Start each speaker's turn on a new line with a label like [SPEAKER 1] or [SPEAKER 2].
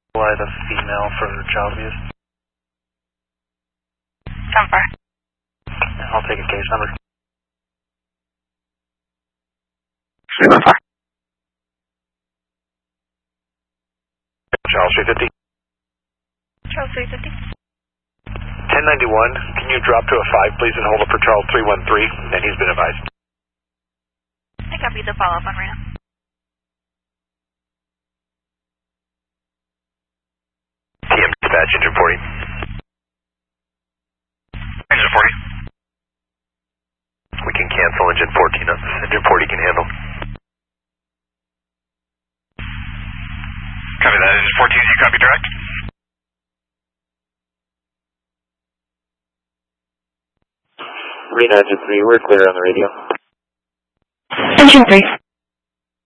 [SPEAKER 1] Why the female for child abuse?
[SPEAKER 2] 10-4.
[SPEAKER 1] I'll take a case number.
[SPEAKER 2] 314.
[SPEAKER 1] Charles 350.
[SPEAKER 2] Charles 350.
[SPEAKER 1] 1091, can you drop to a 5 please and hold up for Charles 313, and he's been advised.
[SPEAKER 2] I copy the follow-up on right now.
[SPEAKER 1] TM dispatch, engine 40. Engine 40. We can cancel engine 14 on this. Engine 40 can handle. Copy that, engine 14, you copy direct? Reno engine 3, we're clear on the radio.
[SPEAKER 2] Engine 3.